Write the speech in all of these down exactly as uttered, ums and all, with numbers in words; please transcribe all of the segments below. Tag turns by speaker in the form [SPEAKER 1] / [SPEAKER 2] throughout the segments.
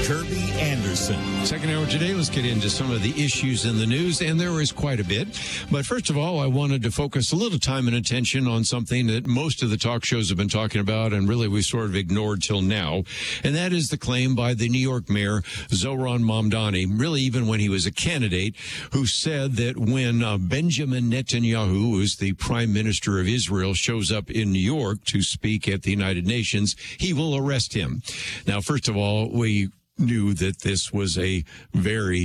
[SPEAKER 1] Kirby Anderson.
[SPEAKER 2] Second hour today, let's get into some of the issues in the news, and there is quite a bit. But first of all, I wanted to focus a little time and attention on something that most of the talk shows have been talking about, and really we sort of ignored till now, and that is the claim by the New York mayor, Zohran Mamdani, really even when he was a candidate, who said that when uh, Benjamin Netanyahu, who's the prime minister of Israel, shows up in New York to speak at the United Nations, he will arrest him. Now, first of all, we knew that this was a very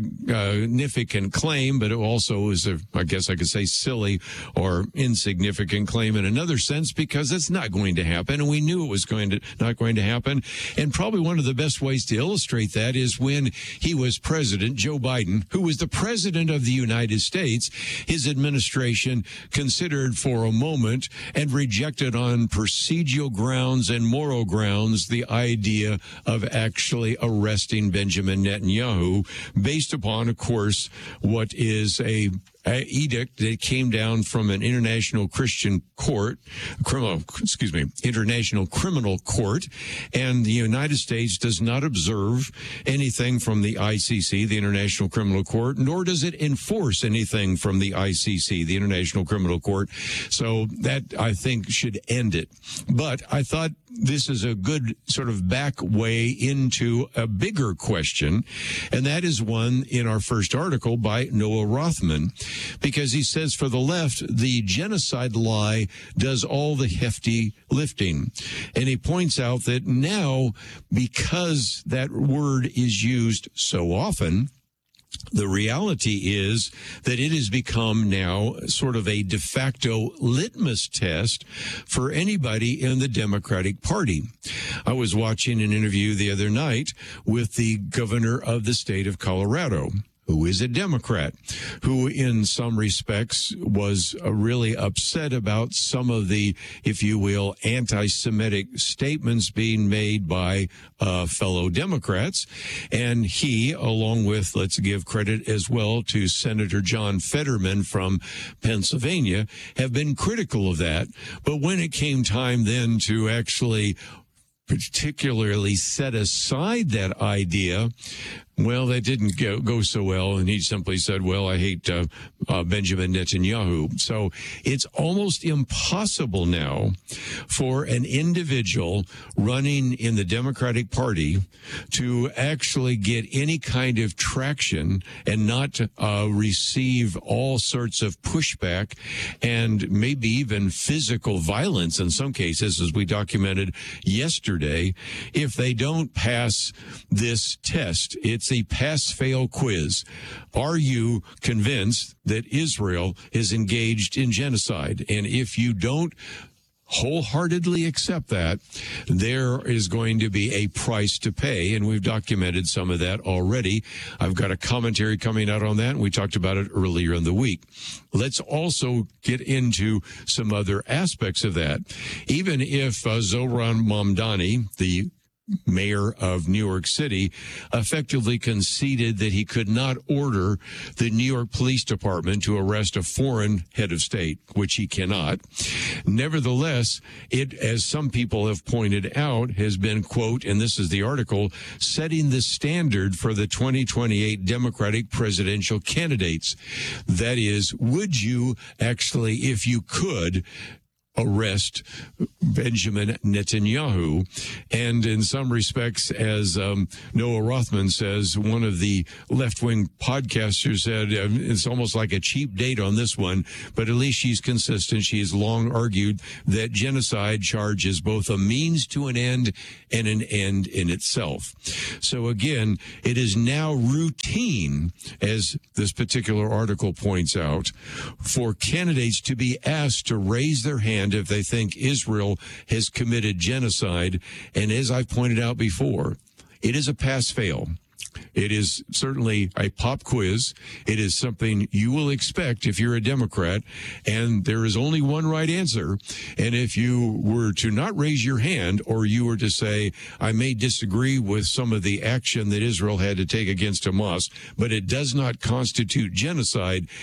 [SPEAKER 2] significant claim, but it also was a, I guess I could say, silly or insignificant claim in another sense, because it's not going to happen, and we knew it was going to not going to happen. And probably one of the best ways to illustrate that is when he was president, Joe Biden, who was the president of the United States, his administration considered for a moment and rejected on procedural grounds and moral grounds the idea of actually arresting Benjamin Netanyahu, based upon, of course, what is a, a edict that came down from an international Christian court, criminal, excuse me, international criminal court, and the United States does not observe anything from the I C C, the International Criminal Court, nor does it enforce anything from the I C C, the International Criminal Court. So that, I think, should end it. But I thought this is a good sort of back way into a bigger question, and that is one in our first article by Noah Rothman, because he says for the left, the genocide lie does all the hefty lifting. And he points out that now, because that word is used so often, the reality is that it has become now sort of a de facto litmus test for anybody in the Democratic Party. I was watching an interview the other night with the governor of the state of Colorado, who is a Democrat, who in some respects was uh, really upset about some of the, if you will, anti-Semitic statements being made by uh, fellow Democrats. And he, along with, let's give credit as well to Senator John Fetterman from Pennsylvania, have been critical of that. But when it came time then to actually particularly set aside that idea, well, that didn't go, go so well, and he simply said, well, I hate uh, uh, Benjamin Netanyahu. So it's almost impossible now for an individual running in the Democratic Party to actually get any kind of traction and not uh, receive all sorts of pushback and maybe even physical violence in some cases, as we documented yesterday, if they don't pass this test. It's a pass-fail quiz. Are you convinced that Israel is engaged in genocide? And if you don't wholeheartedly accept that, there is going to be a price to pay, and we've documented some of that already. I've got a commentary coming out on that, and we talked about it earlier in the week. Let's also get into some other aspects of that. Even if uh, Zohran Mamdani, the mayor of New York City, effectively conceded that he could not order the New York Police Department to arrest a foreign head of state, which he cannot. Nevertheless, it, as some people have pointed out, has been, quote, and this is the article, setting the standard for the twenty twenty-eight Democratic presidential candidates. That is, would you actually, if you could, arrest Benjamin Netanyahu? And in some respects, as um, Noah Rothman says, one of the left-wing podcasters said, uh, it's almost like a cheap date on this one, but at least she's consistent. She has long argued that genocide charge is both a means to an end and an end in itself. So again, it is now routine, as this particular article points out, for candidates to be asked to raise their hand if they think Israel has committed genocide. And as I've pointed out before, it is a pass-fail. It is certainly a pop quiz. It is something you will expect if you're a Democrat, and there is only one right answer. And if you were to not raise your hand, or you were to say, I may disagree with some of the action that Israel had to take against Hamas, but it does not constitute genocide,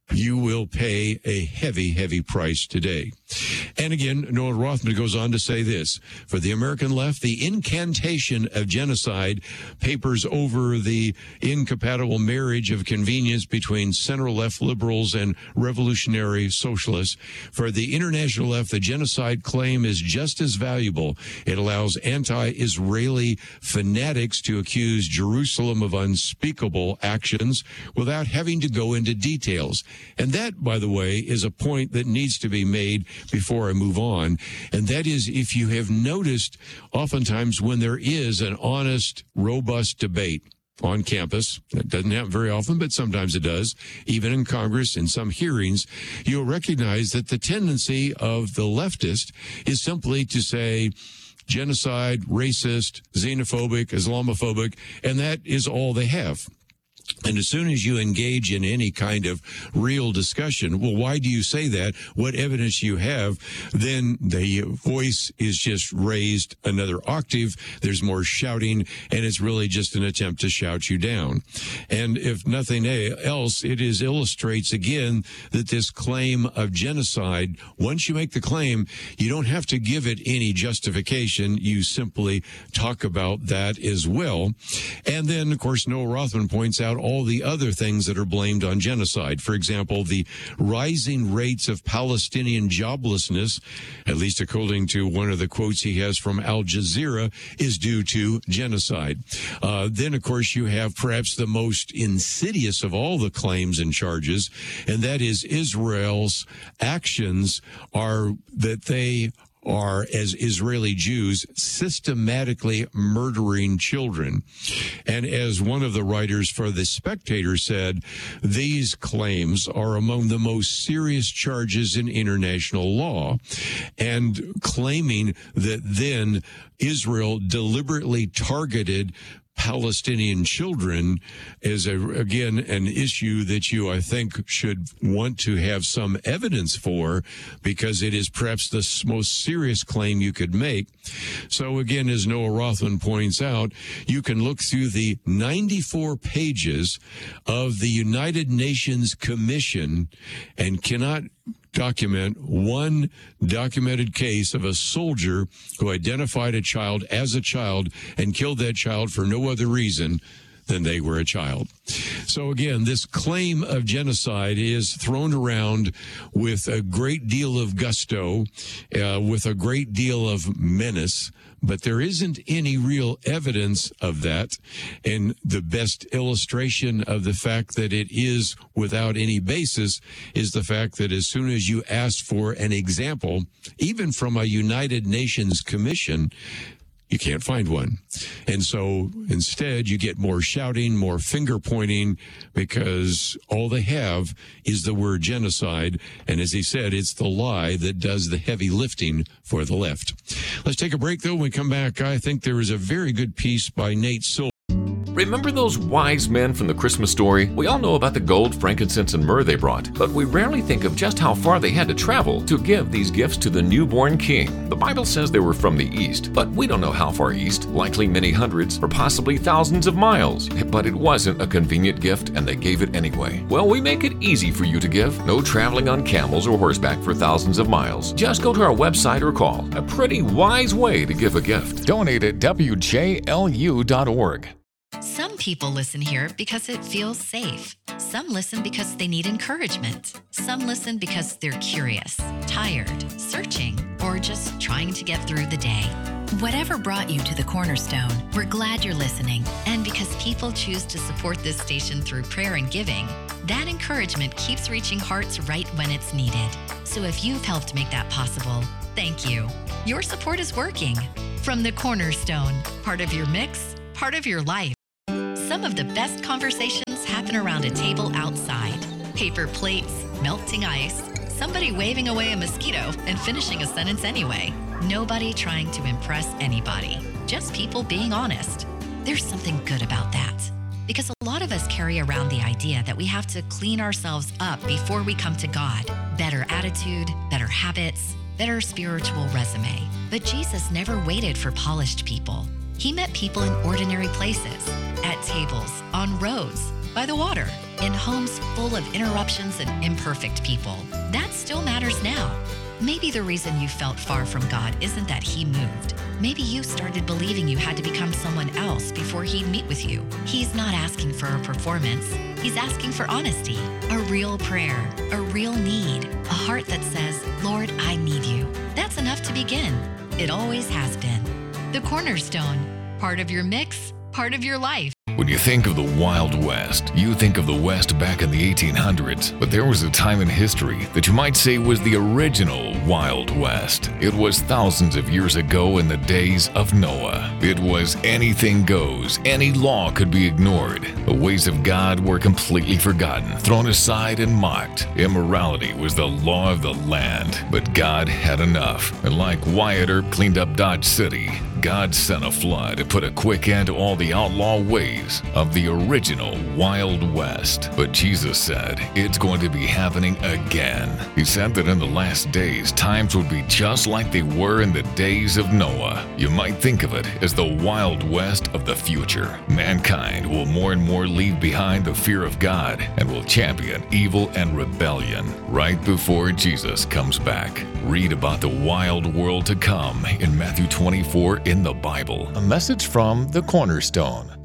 [SPEAKER 2] you will pay a heavy, heavy price today. And again, Noah Rothman goes on to say this: for the American left, the incantation of genocide papers over the incompatible marriage of convenience between center-left liberals and revolutionary socialists. For the international left, the genocide claim is just as valuable. It allows anti-Israeli fanatics to accuse Jerusalem of unspeakable actions without having to go into details. And that, by the way, is a point that needs to be made before I move on. And that is, if you have noticed, oftentimes when there is an honest, robust debate on campus, that doesn't happen very often, but sometimes it does, even in Congress, in some hearings, you'll recognize that the tendency of the leftist is simply to say genocide, racist, xenophobic, Islamophobic, and that is all they have. And as soon as you engage in any kind of real discussion, well, why do you say that? What evidence you have? Then the voice is just raised another octave. There's more shouting, and it's really just an attempt to shout you down. And if nothing else, it is illustrates again that this claim of genocide, once you make the claim, you don't have to give it any justification. You simply talk about that as well. And then, of course, Noah Rothman points out all the other things that are blamed on genocide. For example, the rising rates of Palestinian joblessness, at least according to one of the quotes he has from Al Jazeera, is due to genocide. Uh, then, of course, you have perhaps the most insidious of all the claims and charges, and that is Israel's actions are that they are, as Israeli Jews, systematically murdering children. And as one of the writers for The Spectator said, these claims are among the most serious charges in international law, and claiming that then Israel deliberately targeted Palestinian children is, a, again, an issue that you, I think, should want to have some evidence for, because it is perhaps the most serious claim you could make. So again, as Noah Rothman points out, you can look through the ninety-four pages of the United Nations Commission and cannot document one documented case of a soldier who identified a child as a child and killed that child for no other reason than they were a child. So again, this claim of genocide is thrown around with a great deal of gusto, uh, with a great deal of menace, but there isn't any real evidence of that. And the best illustration of the fact that it is without any basis is the fact that as soon as you ask for an example, even from a United Nations Commission, you can't find one. And so instead, you get more shouting, more finger pointing, because all they have is the word genocide. And as he said, it's the lie that does the heavy lifting for the left. Let's take a break, though. When we come back, I think there is a very good piece by Nate Silver.
[SPEAKER 1] Remember those wise men from the Christmas story? We all know about the gold, frankincense, and myrrh they brought, but we rarely think of just how far they had to travel to give these gifts to the newborn king. The Bible says they were from the east, but we don't know how far east, likely many hundreds or possibly thousands of miles. But it wasn't a convenient gift, and they gave it anyway. Well, we make it easy for you to give. No traveling on camels or horseback for thousands of miles. Just go to our website or call. A pretty wise way to give a gift.
[SPEAKER 3] Donate at W J L U dot org.
[SPEAKER 4] Some people listen here because it feels safe. Some listen because they need encouragement. Some listen because they're curious, tired, searching, or just trying to get through the day. Whatever brought you to the Cornerstone, we're glad you're listening. And because people choose to support this station through prayer and giving, that encouragement keeps reaching hearts right when it's needed. So if you've helped make that possible, thank you. Your support is working. From the Cornerstone, part of your mix, part of your life. Some of the best conversations happen around a table outside. Paper plates, melting ice, somebody waving away a mosquito and finishing a sentence anyway. Nobody trying to impress anybody. Just people being honest. There's something good about that. Because a lot of us carry around the idea that we have to clean ourselves up before we come to God. Better attitude, better habits, better spiritual resume. But Jesus never waited for polished people. He met people in ordinary places, at tables, on roads, by the water. in homes full of interruptions and imperfect people. That still matters now. Maybe the reason you felt far from God isn't that He moved. Maybe you started believing you had to become someone else before He'd meet with you. He's not asking for a performance. He's asking for honesty, a real prayer, a real need, a heart that says, Lord, I need you. That's enough to begin. It always has been. The Cornerstone, part of your mix, part of your life.
[SPEAKER 1] When you think of the Wild West, you think of the West back in the eighteen hundreds. But there was a time in history that you might say was the original Wild West. It was thousands of years ago in the days of Noah. It was anything goes. Any law could be ignored. The ways of God were completely forgotten, thrown aside and mocked. Immorality was the law of the land. But God had enough. And like Wyatt Earp cleaned up Dodge City, God sent a flood to put a quick end to all the outlaw ways of the original Wild West. But Jesus said it's going to be happening again. He said that in the last days, times would be just like they were in the days of Noah. You might think of it as the Wild West of the future. Mankind will more and more leave behind the fear of God and will champion evil and rebellion right before Jesus comes back. Read about the wild world to come in Matthew twenty-four in the Bible.
[SPEAKER 3] A message from the Cornerstone.